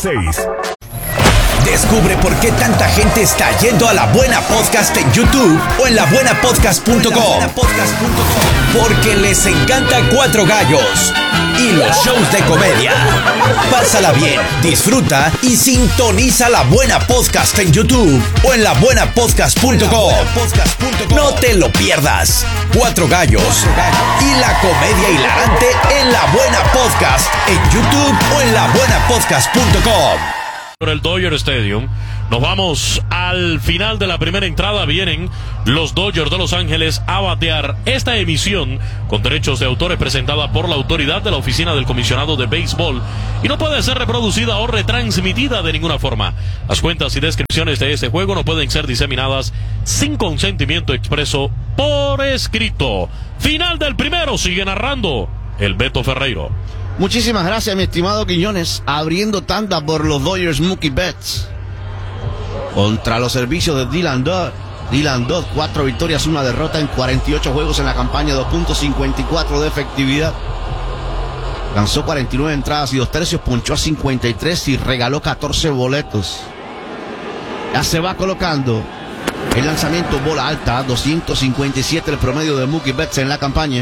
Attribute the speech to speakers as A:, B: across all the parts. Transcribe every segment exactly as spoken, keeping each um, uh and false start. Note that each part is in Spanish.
A: seis.
B: Descubre por qué tanta gente está yendo a La Buena Podcast en YouTube o en la buena podcast punto com. Porque les encanta Cuatro Gallos y los shows de comedia. Pásala bien, disfruta y sintoniza La Buena Podcast en YouTube o en la buena podcast punto com. No te lo pierdas. Cuatro Gallos y la comedia hilarante en La Buena Podcast en YouTube o en la buena podcast punto com.
C: Por el Dodger Stadium. Nos vamos al final de la primera entrada. Vienen los Dodgers de Los Ángeles a batear. Esta emisión con derechos de autor es presentada por la autoridad de la Oficina del Comisionado de Béisbol y no puede ser reproducida o retransmitida de ninguna forma. Las cuentas y descripciones de este juego no pueden ser diseminadas sin consentimiento expreso por escrito. Final del primero. Sigue narrando el Beto Ferreiro.
D: Muchísimas gracias, mi estimado Quiñones. Abriendo tanda por los Dodgers, Mookie Betts contra los servicios de Dylan Dodd. Dylan Dodd, cuatro victorias, una derrota en cuarenta y ocho juegos en la campaña, dos punto cincuenta y cuatro de efectividad. Lanzó cuarenta y nueve entradas y dos tercios, ponchó a cincuenta y tres y regaló catorce boletos. Ya se va colocando el lanzamiento, bola alta, doscientos cincuenta y siete el promedio de Mookie Betts en la campaña.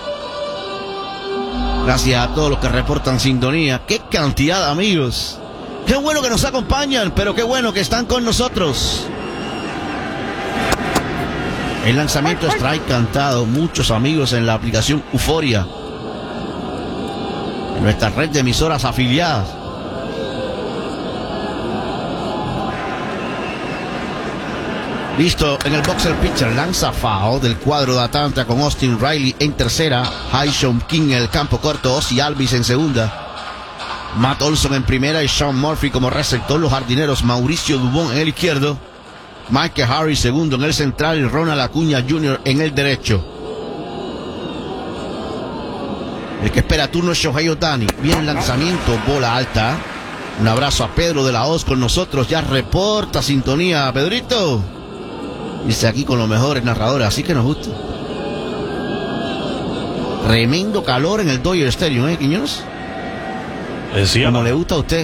D: Gracias a todos los que reportan sintonía. ¡Qué cantidad de amigos! ¡Qué bueno que nos acompañan! Pero qué bueno que están con nosotros. El lanzamiento strike cantado. Muchos amigos en la aplicación Euforia, en nuestra red de emisoras afiliadas. Listo en el box el pitcher, lanza foul del cuadro de Atlanta con Austin Riley en tercera, Hyun King en el campo corto, Ozzie Albies en segunda, Matt Olson en primera y Sean Murphy como receptor. Los jardineros, Mauricio Dubón en el izquierdo, Michael Harris segundo en el central y Ronald Acuña junior en el derecho. El que espera turno es Shohei Ohtani. Viene el lanzamiento, bola alta. Un abrazo a Pedro de la Hoz con nosotros, ya reporta sintonía. Pedrito, dice aquí con los mejores narradores, así que nos gusta. Tremendo calor en el Dodger Stadium, ¿eh, Quiñones?
C: Decía,
D: como le gusta a usted.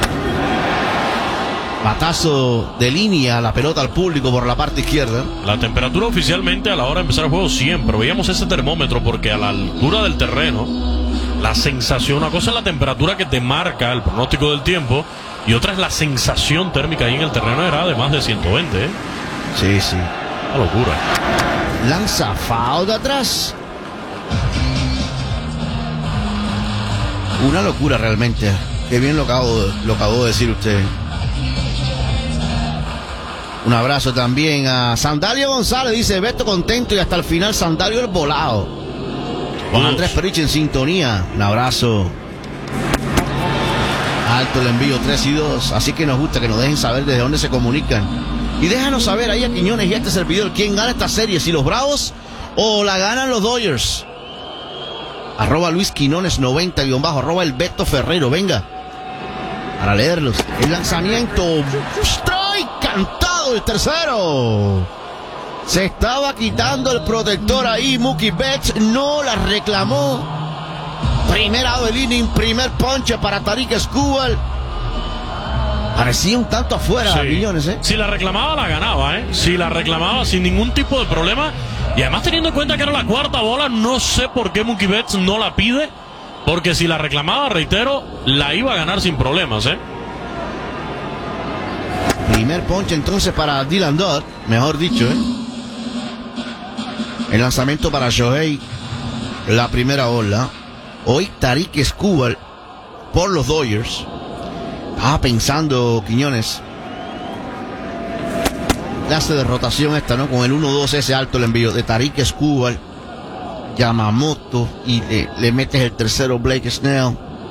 D: Batazo de línea, la pelota al público por la parte izquierda.
C: La temperatura oficialmente a la hora de empezar el juego siempre veíamos ese termómetro, porque a la altura del terreno la sensación, una cosa es la temperatura que te marca el pronóstico del tiempo y otra es la sensación térmica ahí en el terreno. Era de más de ciento veinte, ¿eh?
D: Sí, sí.
C: Una locura.
D: Lanza foul de atrás. Una locura realmente. Qué bien lo acabo, lo acabó de decir usted. Un abrazo también a Sandalio González. Dice Beto contento y hasta el final Sandalio el volado. Con Andrés Perich en sintonía. Un abrazo. Alto el envío, tres y dos. Así que nos gusta que nos dejen saber desde dónde se comunican. Y déjanos saber ahí a Quiñones y a este servidor quién gana esta serie, si los Bravos o la ganan los Dodgers. Arroba Luis Quinones noventa guión bajo, arroba el Beto Ferreiro. Venga, para leerlos. El lanzamiento, strike cantado, el tercero. Se estaba quitando el protector ahí Mookie Betts, no la reclamó. Primera del inning, primer ponche para Tarik Skubal. Parecía un tanto afuera, sí. Millones, ¿eh?
C: Si la reclamaba, la ganaba, ¿eh? Si la reclamaba sin ningún tipo de problema. Y además teniendo en cuenta que era la cuarta bola, no sé por qué Mookie Betts no la pide. Porque si la reclamaba, reitero, la iba a ganar sin problemas, ¿eh?
D: Primer ponche entonces para Dylan Dodd, mejor dicho, ¿eh? El lanzamiento para Shohei, la primera bola. Hoy Tarik Skubal por los Dodgers. Estaba pensando, Quiñones, clase de rotación esta, ¿no? Con el uno dos ese alto el envío de Tarik Skubal, Yamamoto, y le, le metes el tercero Blake Snell.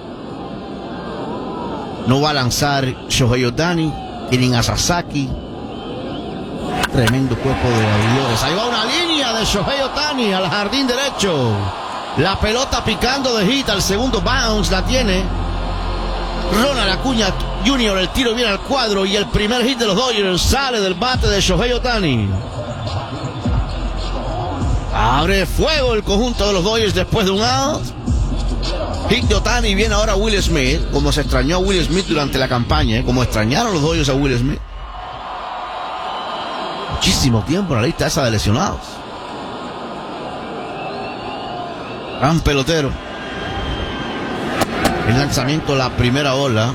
D: No va a lanzar Shohei Ohtani. Tienen a Sasaki. Tremendo cuerpo de abridores. Ahí va una línea de Shohei Ohtani al jardín derecho. La pelota picando de hit al segundo bounce. La tiene Ronald Acuña junior El tiro viene al cuadro y el primer hit de los Dodgers sale del bate de Shohei Ohtani. Abre fuego el conjunto de los Dodgers después de un out. hit de Ohtani, viene ahora Will Smith, como se extrañó a Will Smith durante la campaña, ¿eh? Como extrañaron los Dodgers a Will Smith. Muchísimo tiempo en la lista esa de lesionados. Gran pelotero. El lanzamiento, la primera ola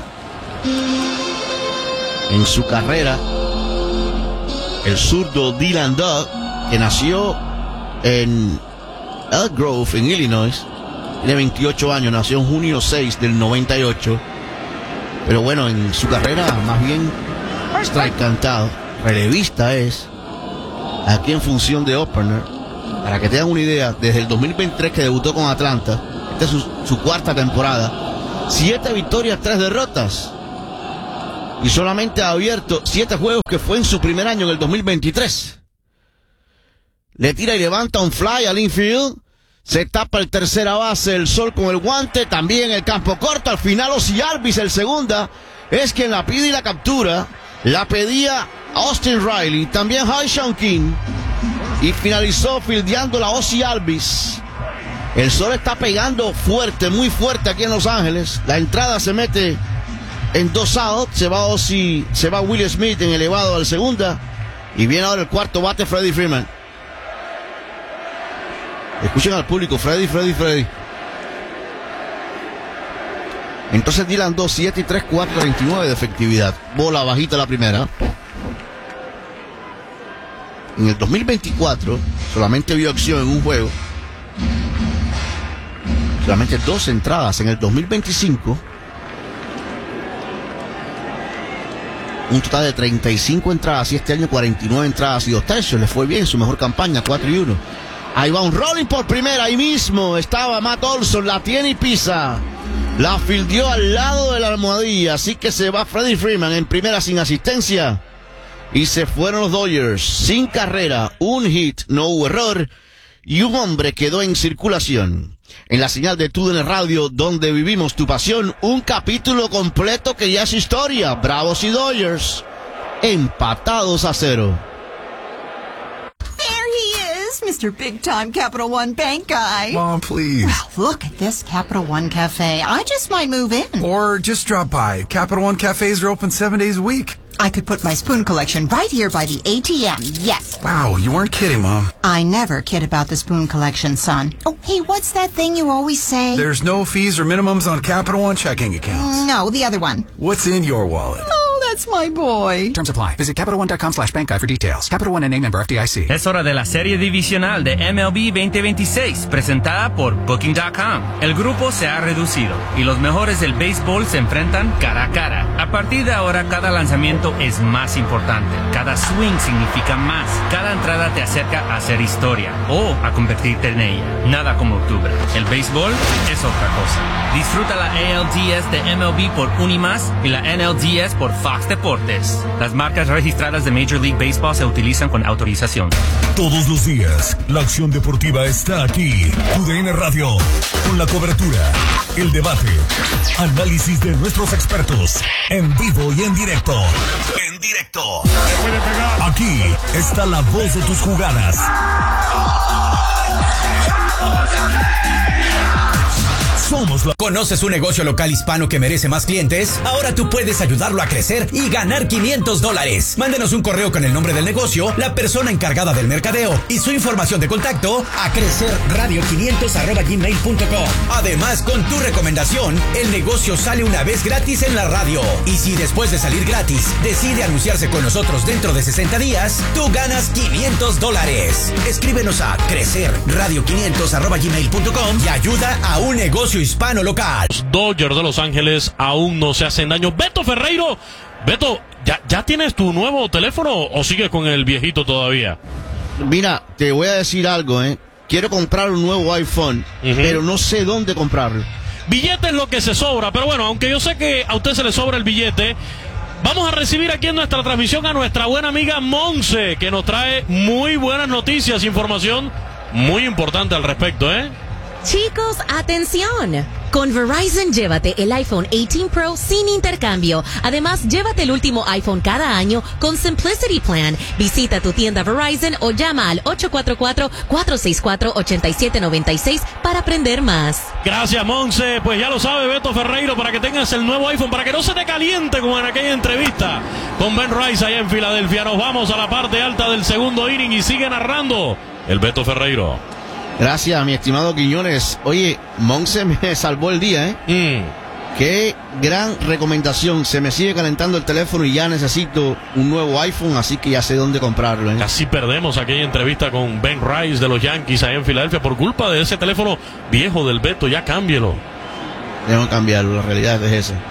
D: en su carrera. El zurdo Dylan Doug, que nació en Elk Grove, en Illinois, tiene veintiocho años, nació en junio seis del noventa y ocho. Pero bueno, en su carrera más bien strike cantado. Relevista es, aquí en función de opener. Para que tengan una idea, desde el dos mil veintitrés que debutó con Atlanta, esta es su, su cuarta temporada, siete victorias, tres derrotas. Y solamente ha abierto siete juegos, que fue en su primer año, en el dos mil veintitrés. Le tira y levanta un fly al infield. Se tapa el tercera base, el sol con el guante. También el campo corto. Al final Ozzie Albies, el segunda, es quien la pide y la captura. La pedía Austin Riley, también Hai-Seong Kim. Y finalizó fildeando la Ozzie Albies. El sol está pegando fuerte, muy fuerte aquí en Los Ángeles. La entrada se mete en dos outs. Se va Ozzie, se va Will Smith en elevado al segunda. Y viene ahora el cuarto bate, Freddie Freeman. Escuchen al público, Freddy, Freddy, Freddy. Entonces Dylan dos, siete y tres, cuatro, veintinueve de efectividad. Bola bajita la primera. En el dos mil veinticuatro solamente vio acción en un juego. Solamente dos entradas. En el dos mil veinticinco, un total de treinta y cinco entradas. Y este año cuarenta y nueve entradas y dos tercios. Le fue bien, su mejor campaña, cuatro y uno. Ahí va un rolling por primera. Ahí mismo estaba Matt Olson. La tiene y pisa. La fildeó al lado de la almohadilla. Así que se va Freddie Freeman en primera sin asistencia. Y se fueron los Dodgers sin carrera, un hit, no hubo error, y un hombre quedó en circulación. En la señal de T U D N Radio, donde vivimos tu pasión, un capítulo completo que ya es historia. Bravos y Dodgers empatados a cero.
A: Mister Big Time Capital One Bank guy.
E: Mom, please.
A: Well, look at this Capital One Cafe. I just might move in.
E: Or just drop by. Capital One cafes are open seven days a week.
A: I could put my spoon collection right here by the A T M, yes.
E: Wow, you weren't kidding, Mom.
A: I never kid about the spoon collection, son. Oh, hey, what's that thing you always say?
E: There's no fees or minimums on Capital One checking accounts.
A: No, the other one.
E: What's in your wallet?
A: Oh, that's my boy.
F: Terms apply. Visit CapitalOne.com slash bank guide for details. Capital One N A member F D I C.
G: Es hora de la serie divisional de M L B veinte veintiséis, presentada por Booking punto com. El grupo se ha reducido y los mejores del béisbol se enfrentan cara a cara. A partir de ahora, cada lanzamiento es más importante. Cada swing significa más. Cada entrada te acerca a hacer historia o a convertirte en ella. Nada como octubre. El béisbol es otra cosa. Disfruta la A L D S de M L B por Unimas y la N L D S por Fox Deportes. Las marcas registradas de Major League Baseball se utilizan con autorización.
H: Todos los días, la acción deportiva está aquí. T U D N Radio, con la cobertura, el debate, análisis de nuestros expertos, en vivo y en directo. En directo. Aquí está la voz de tus jugadas. Somos la...
B: ¿Conoces un negocio local hispano que merece más clientes? Ahora tú puedes ayudarlo a crecer y ganar quinientos dólares. Mándenos un correo con el nombre del negocio, la persona encargada del mercadeo y su información de contacto a crecerradio quinientos arroba gmail punto com. Además, con tu recomendación, el negocio sale una vez gratis en la radio. Y si después de salir gratis decide anunciarse con nosotros dentro de sesenta días, tú ganas quinientos dólares. Escríbenos a crecerradio quinientos arroba gmail punto com y ayuda a un negocio hispano local.
C: Dodgers de Los Ángeles aún no se hacen daño. Beto Ferreiro, Beto, ¿ya, ya tienes tu nuevo teléfono o sigues con el viejito todavía?
D: Mira, te voy a decir algo, ¿eh? Quiero comprar un nuevo iPhone, uh-huh. pero no sé dónde comprarlo.
C: Billete es lo que se sobra, pero bueno, aunque yo sé que a usted se le sobra el billete, vamos a recibir aquí en nuestra transmisión a nuestra buena amiga Monse, que nos trae muy buenas noticias, información muy importante al respecto, ¿eh?
I: Chicos, atención. Con Verizon, llévate el iPhone dieciocho Pro sin intercambio. Además, llévate el último iPhone cada año con Simplicity Plan. Visita tu tienda Verizon o llama al ocho cuatro cuatro, cuatro seis cuatro, ocho siete nueve seis para aprender más.
C: Gracias, Monse. Pues ya lo sabe Beto Ferreiro, para que tengas el nuevo iPhone, para que no se te caliente como en aquella entrevista con Ben Rice allá en Filadelfia. Nos vamos a la parte alta del segundo inning y sigue narrando el Beto Ferreiro.
D: Gracias, mi estimado Quiñones. Oye, Monse me salvó el día, ¿eh?
C: Mm.
D: Qué gran recomendación. Se me sigue calentando el teléfono y ya necesito un nuevo iPhone, así que ya sé dónde comprarlo, ¿eh?
C: Casi perdemos aquella entrevista con Ben Rice de los Yankees allá en Filadelfia por culpa de ese teléfono viejo del Beto. Ya cámbielo.
D: Debo cambiarlo, la realidad es esa.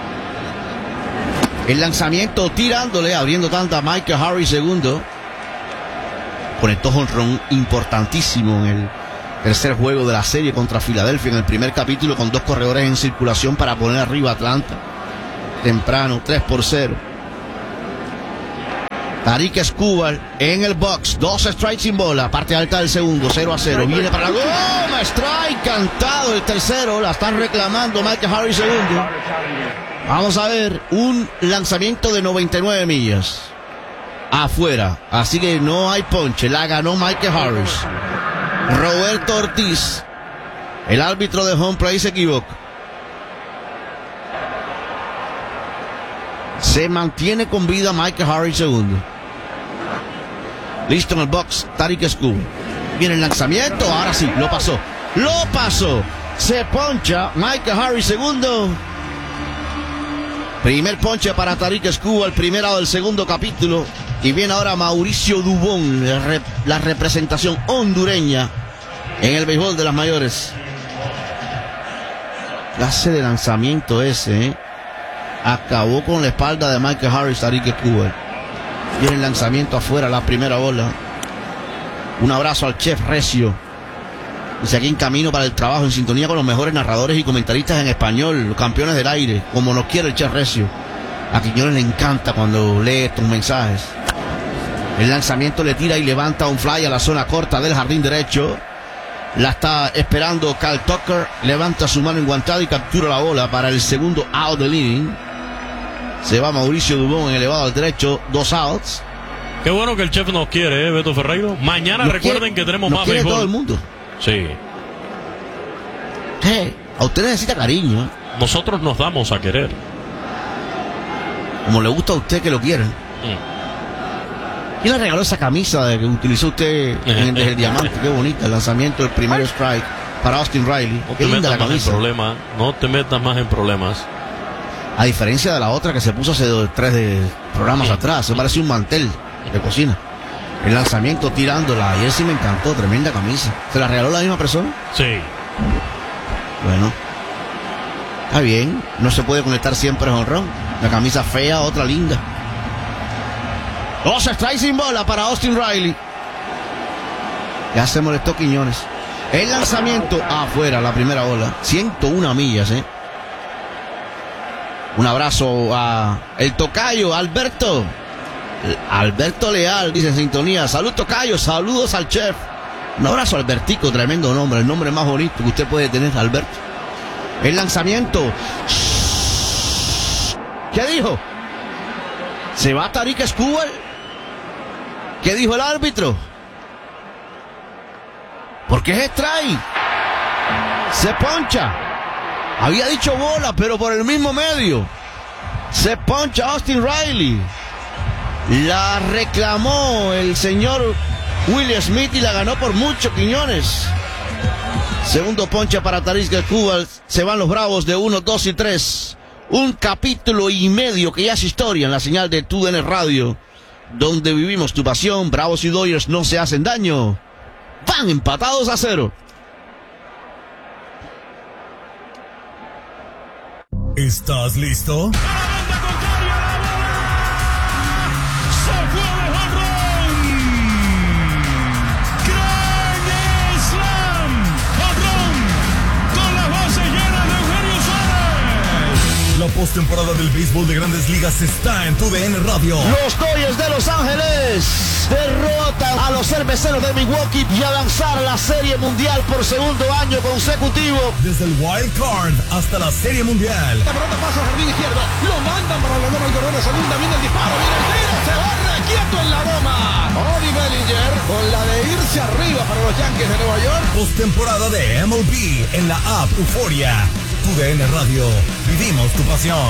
D: El lanzamiento tirándole, abriendo tanta Michael Harris segundo. Conectó jonrón importantísimo en el tercer juego de la serie contra Filadelfia en el primer capítulo, con dos corredores en circulación para poner arriba a Atlanta temprano, tres por cero. Tarik Escobar en el box, dos strikes sin bola, parte alta del segundo, cero a cero, viene para la goma, strike cantado el tercero, la están reclamando Michael Harris segundo. Vamos a ver, un lanzamiento de noventa y nueve millas afuera, así que no hay ponche, la ganó Michael Harris. Roberto Ortiz, el árbitro de home play, se equivoca. Se mantiene con vida Michael Harris segundo. Listo en el box, Tarik Escobar. Viene el lanzamiento, ahora sí, lo pasó. Lo pasó. Se poncha Michael Harris segundo. Primer ponche para Tarik Escobar, el primero del segundo capítulo. Y viene ahora Mauricio Dubón, la, rep la representación hondureña en el béisbol de las mayores. Clase de lanzamiento ese, ¿eh? Acabó con la espalda de Michael Harris, Tarik Escobar. Viene el lanzamiento afuera, la primera bola. Un abrazo al chef Recio. Dice aquí en camino para el trabajo, en sintonía con los mejores narradores y comentaristas en español, los campeones del aire, como nos quiere el chef Recio. A Quiñones le encanta cuando lee estos mensajes. El lanzamiento le tira y levanta un fly a la zona corta del jardín derecho. La está esperando Cal Tucker. Levanta su mano enguantada y captura la bola para el segundo out del inning. Se va Mauricio Dubón en elevado al derecho. Dos outs.
C: Qué bueno que el chef nos quiere, ¿eh, Beto Ferreiro? Mañana
D: Nos
C: recuerden
D: quiere,
C: que tenemos
D: nos
C: más
D: quiere
C: béisbol.
D: todo el mundo.
C: Sí.
D: Hey, a usted necesita cariño, ¿eh?
C: Nosotros nos damos a querer.
D: Como le gusta a usted que lo quieran.
C: Mm.
D: ¿Quién le regaló esa camisa de que utilizó usted en el, el diamante? Qué bonita, el lanzamiento del primer strike para Austin Riley.
C: No
D: Qué
C: te
D: linda la
C: metas más en
D: camisa.
C: problemas. No te metas más en problemas.
D: A diferencia de la otra que se puso hace dos, tres de programas
C: Sí.
D: atrás, se parece un mantel de cocina. El lanzamiento tirándola, ayer sí me encantó, tremenda camisa. ¿Se la regaló la misma persona?
C: Sí.
D: Bueno, está bien, no se puede conectar siempre jonrón. La camisa fea, otra linda. Dos strikes sin bola para Austin Riley. Ya se molestó Quiñones. El lanzamiento afuera, la primera bola. ciento una millas, ¿eh? Un abrazo a el tocayo, Alberto. Alberto Leal, dice en sintonía. Salud, tocayo, saludos al chef. Un abrazo a Albertico, tremendo nombre, el nombre más bonito que usted puede tener, Alberto. El lanzamiento. ¿Qué dijo? ¿Se va Tarik Escobar? ¿Qué dijo el árbitro? Porque es strike. Se poncha. Había dicho bola, pero por el mismo medio. Se poncha Austin Riley. La reclamó el señor Willie Smith y la ganó por mucho, Quiñones. Segundo poncha para Tarik Escobar. Se van los Bravos de uno, dos y tres. Un capítulo y medio que ya es historia en la señal de T U D N Radio, donde vivimos tu pasión. Bravos y Dodgers no se hacen daño. Van empatados a cero.
H: ¿Estás listo? La postemporada del béisbol de Grandes Ligas está en tu D N Radio.
D: Los Dodgers de Los Ángeles derrotan a los cerveceros de Milwaukee y avanzar a la Serie Mundial por segundo año consecutivo.
H: Desde el Wild Card hasta la Serie Mundial.
J: La pelota pasa al jardín izquierdo, lo mandan para la loma y corredor de segunda, viene el disparo, viene el tiro, se barre quieto en la loma. Cody Bellinger con la de irse arriba para los Yankees de Nueva York.
H: Postemporada de M L B en la app Euforia. Tu D N Radio, vivimos tu pasión.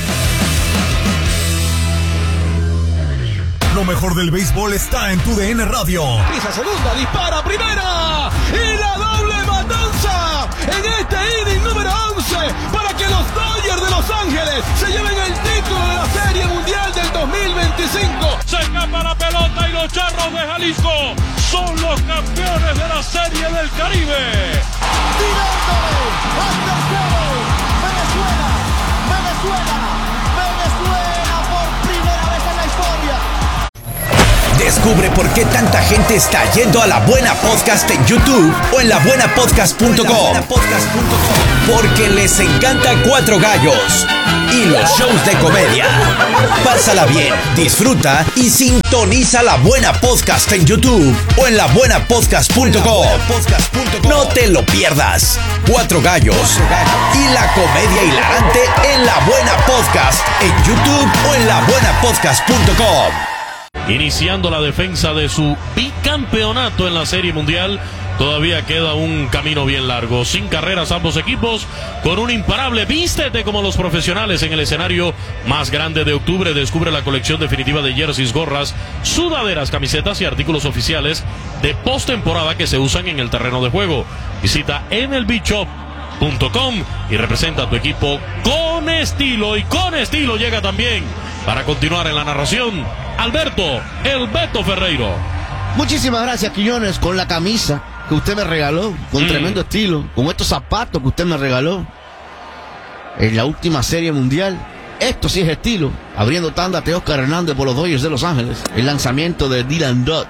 H: Lo mejor del béisbol está en tu D N Radio.
J: Pisa segunda, dispara primera y la doble matanza en este inning número once para que los Dodgers de Los Ángeles se lleven el título de la Serie Mundial del dos mil veinticinco.
C: Se escapa la pelota y los Charros de Jalisco son los campeones de la Serie del Caribe.
J: Tirándole al tercero, Venezuela, Venezuela, Venezuela por primera vez en la historia.
B: Descubre por qué tanta gente está yendo a La Buena Podcast en YouTube o en la buena podcast punto com. Porque les encanta Cuatro Gallos y los shows de comedia. Pásala bien, disfruta y sintoniza La Buena Podcast en YouTube o en la buena podcast punto com. No te lo pierdas. Cuatro Gallos y la comedia hilarante en La Buena Podcast en YouTube o en la buena podcast punto com.
C: Iniciando la defensa de su bicampeonato en la Serie Mundial. Todavía queda un camino bien largo. Sin carreras ambos equipos, con un imparable vístete como los profesionales en el escenario más grande de octubre. Descubre la colección definitiva de jerseys, gorras, sudaderas, camisetas y artículos oficiales de postemporada que se usan en el terreno de juego. Visita M L B shop punto com y representa a tu equipo con estilo. Y con estilo llega también, para continuar en la narración, Alberto El Beto Ferreiro.
D: Muchísimas gracias, Quiñones, con la camisa que usted me regaló, con mm. tremendo estilo, con estos zapatos que usted me regaló en la última Serie Mundial. Esto sí es estilo. Abriendo tanda de Oscar Hernández por los Dodgers de Los Ángeles. El lanzamiento de Dylan Dodd.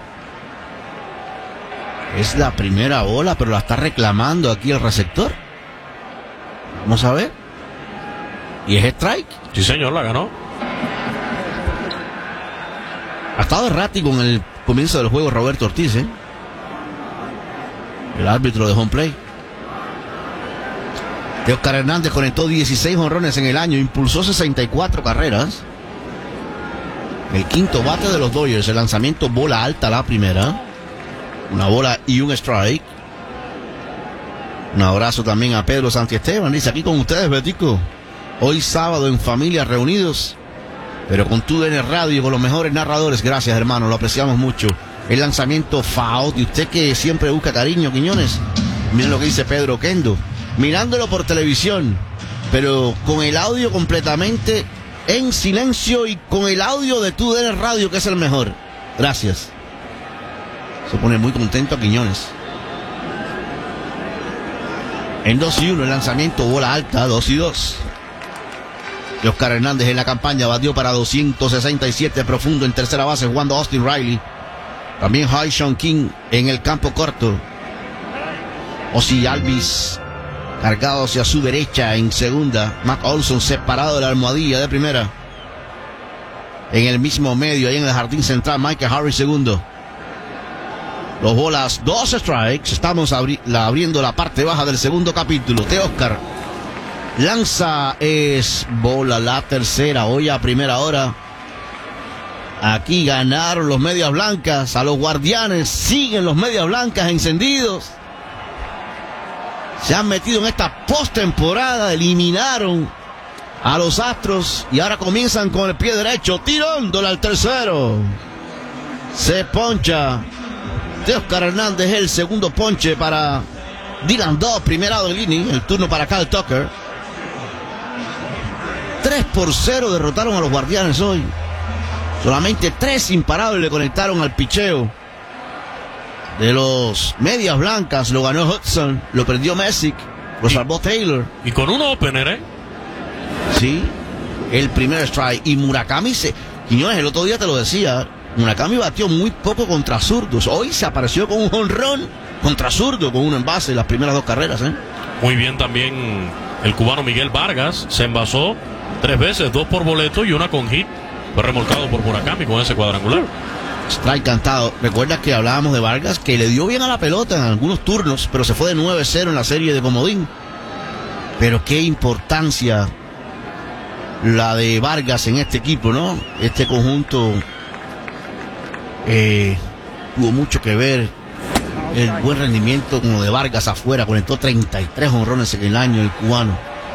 D: Es la primera bola, pero la está reclamando aquí el receptor. Vamos a ver. Y es strike.
C: Sí, señor, la ganó.
D: Ha estado errático en el comienzo del juego Roberto Ortiz, ¿eh? El árbitro de home play. Oscar Hernández conectó dieciséis jonrones en el año, impulsó sesenta y cuatro carreras. El quinto bate de los Dodgers, el lanzamiento bola alta la primera. Una bola y un strike. Un abrazo también a Pedro Santiesteban. Dice, aquí con ustedes, Betico. Hoy sábado en familia reunidos, pero con tu D N Radio, con los mejores narradores. Gracias, hermano, lo apreciamos mucho. El lanzamiento foul. Y usted que siempre busca cariño, Quiñones. Miren lo que dice Pedro Kendo. Mirándolo por televisión, pero con el audio completamente en silencio y con el audio de tu D N Radio, que es el mejor. Gracias. Se pone muy contento a Quiñones. En dos y uno el lanzamiento, bola alta, dos y dos. Y Oscar Hernández en la campaña batió para doscientos sesenta y siete profundo en tercera base, jugando Austin Riley. También Hai-Sean King en el campo corto. Ozzie Albies cargado hacia su derecha en segunda. Mac Olson separado de la almohadilla de primera. En el mismo medio, ahí en el jardín central, Michael Harris segundo. Dos bolas, dos strikes. Estamos abri la, abriendo la parte baja del segundo capítulo. T. Oscar lanza, es bola la tercera. Hoy a primera hora. Aquí ganaron los Medias Blancas a los Guardianes. Siguen los Medias Blancas encendidos. Se han metido en esta postemporada. Eliminaron a los Astros y ahora comienzan con el pie derecho, tirándole al tercero. Se poncha de Oscar Hernández, el segundo ponche para Dylan Dodd, primer out del inning. El turno para Kyle Tucker. tres por cero derrotaron a los Guardianes hoy. Solamente tres imparables le conectaron al picheo de los Medias Blancas. Lo ganó Hudson, lo perdió Messick, lo salvó Taylor.
C: Y con un opener, ¿eh?
D: Sí, el primer strike. Y Murakami se... Quiñones, el otro día te lo decía, Murakami batió muy poco contra zurdos. Hoy se apareció con un jonrón contra zurdo, con un envase en las primeras dos carreras, ¿eh?
C: Muy bien también el cubano Miguel Vargas. Se envasó tres veces, dos por boleto y una con hit. Fue remolcado por Murakami con ese cuadrangular.
D: Strike cantado. Recuerda que hablábamos de Vargas, que le dio bien a la pelota en algunos turnos, pero se fue de nueve cero en la serie de comodín. Pero qué importancia la de Vargas en este equipo, ¿no? Este conjunto eh, tuvo mucho que ver. El buen rendimiento como de Vargas afuera. Conectó treinta y tres jonrones en el año, el cubano.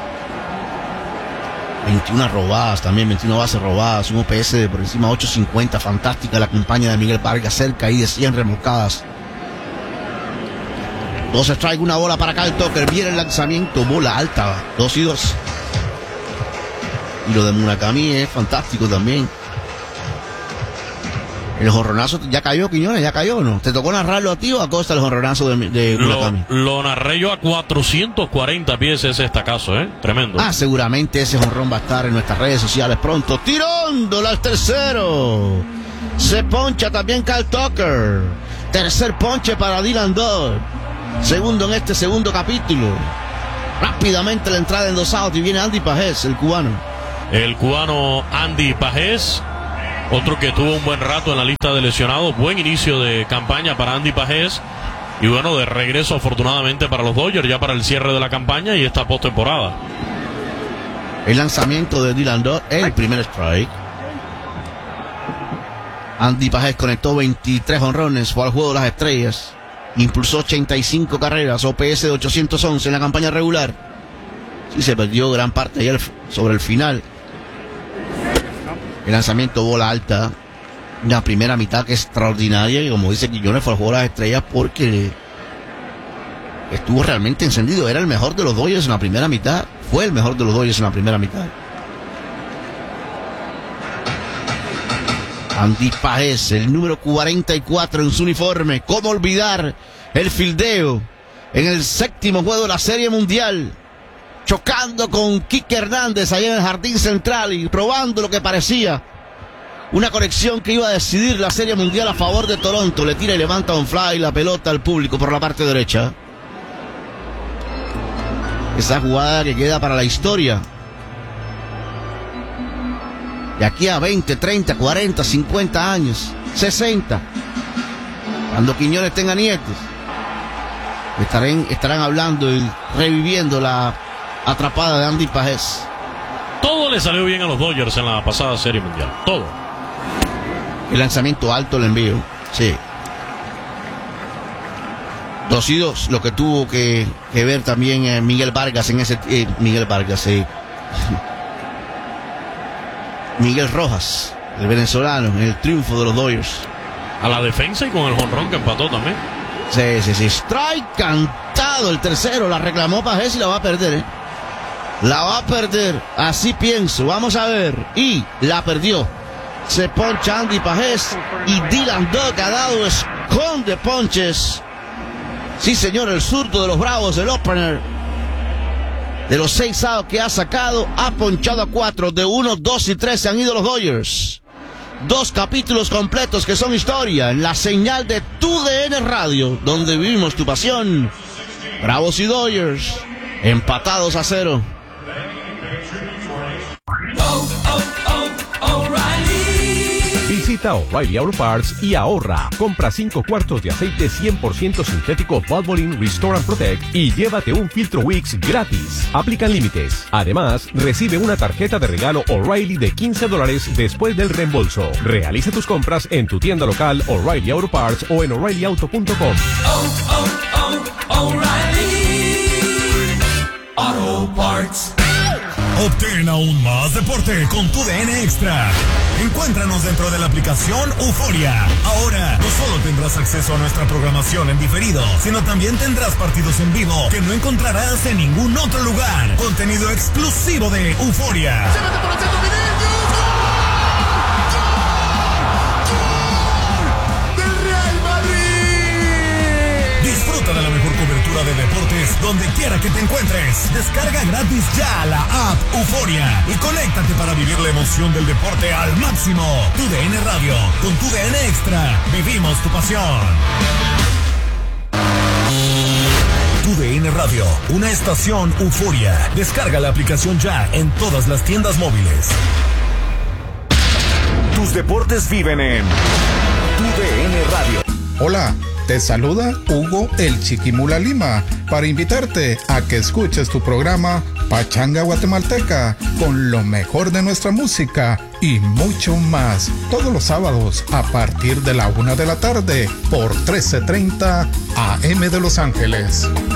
D: veintiuna robadas también, veintiuna bases robadas, un O P S de por encima de ocho cincuenta, fantástica la campaña de Miguel Vargas, cerca ahí de cien remolcadas. Dos strike, una bola para Kyle Tucker, viene el lanzamiento, bola alta, dos y dos. Y lo de Murakami es fantástico también. El jonronazo ya cayó, Quiñones, ya cayó, ¿no? ¿Te tocó narrarlo a ti o a Costa el jonronazo de, de Murakami?
C: Lo, lo narré yo a cuatrocientos cuarenta pies ese estacazo, ¿eh? Tremendo.
D: Ah, seguramente ese jonrón va a estar en nuestras redes sociales pronto. Tirándola al tercero. Se poncha también Kyle Tucker. Tercer ponche para Dylan Dodd. Segundo en este segundo capítulo. Rápidamente la entrada en dos outs y viene Andy Pajés, el cubano.
C: El cubano Andy Pajés. Otro que tuvo un buen rato en la lista de lesionados. Buen inicio de campaña para Andy Pajés. Y bueno, de regreso afortunadamente para los Dodgers, ya para el cierre de la campaña y esta postemporada.
D: El lanzamiento de Dylan Dodd, el primer strike. Andy Pajés conectó veintitrés jonrones, fue al juego de las estrellas. Impulsó ochenta y cinco carreras, O P S de ochocientos once en la campaña regular. Sí, se perdió gran parte ayer sobre el final. El lanzamiento, bola alta. Una primera mitad que es extraordinaria. Y como dice Quiñones, fue al juego de las estrellas porque estuvo realmente encendido. Era el mejor de los Dodgers en la primera mitad. Fue el mejor de los Dodgers en la primera mitad. Andy Pajés, el número cuarenta y cuatro en su uniforme. ¿Cómo olvidar el fildeo en el séptimo juego de la Serie Mundial? Chocando con Kike Hernández allá en el jardín central y probando lo que parecía una conexión que iba a decidir la Serie Mundial a favor de Toronto. Le tira y levanta un fly la pelota al público por la parte derecha. Esa jugada que queda para la historia. De aquí a veinte, treinta, cuarenta, cincuenta años, sesenta, cuando Quiñones tenga nietos, estarán, estarán hablando y reviviendo la atrapada de Andy Pajés.
C: Todo le salió bien a los Dodgers en la pasada Serie Mundial. Todo.
D: El lanzamiento alto, el envío. Sí. Dos y dos. Lo que tuvo que, que ver también eh, Miguel Vargas en ese... Eh, Miguel Vargas, eh. Miguel Rojas, el venezolano, en el triunfo de los Dodgers.
C: A la defensa y con el jonrón que empató también.
D: Sí, sí, sí. Strike cantado el tercero. La reclamó Pajés y la va a perder, ¿eh? La va a perder. Así pienso. Vamos a ver. Y la perdió. Se poncha Andy Pajés. Y Dylan Dodd ha dado esconde ponches. Sí, señor. El zurdo de los Bravos, el opener. De los seis outs que ha sacado, ha ponchado a cuatro. De uno, dos y tres se han ido los Dodgers. Dos capítulos completos que son historia en la señal de Tu D N Radio, donde vivimos tu pasión. Bravos y Dodgers, empatados a cero.
K: Oh, oh, oh, O'Reilly. Visita O'Reilly Auto Parts y ahorra. Compra cinco cuartos de aceite cien por ciento sintético Valvoline Restore and Protect y llévate un filtro Wix gratis. Aplican límites. Además, recibe una tarjeta de regalo O'Reilly de quince dólares después del reembolso. Realiza tus compras en tu tienda local O'Reilly Auto Parts o en O'Reilly Auto punto com.
L: Oh, oh, oh, O'Reilly Auto Parts.
H: Obtén aún más deporte con Tu D N Extra. Encuéntranos dentro de la aplicación Euforia. Ahora, no solo tendrás acceso a nuestra programación en diferido, sino también tendrás partidos en vivo que no encontrarás en ningún otro lugar. Contenido exclusivo de Euforia. Disfruta de la mejor cobertura de deportes donde quiera que te encuentres. Descarga gratis ya la app Euforia y conéctate para vivir la emoción del deporte al máximo. Tu D N Radio, con Tu D N Extra, vivimos tu pasión. Tu D N Radio, una estación euforia. Descarga la aplicación ya en todas las tiendas móviles. Tus deportes viven en Tu D N Radio.
M: Hola, te saluda Hugo el Chiquimula Lima para invitarte a que escuches tu programa Pachanga Guatemalteca con lo mejor de nuestra música y mucho más. Todos los sábados a partir de la una de la tarde por trece treinta A M de Los Ángeles.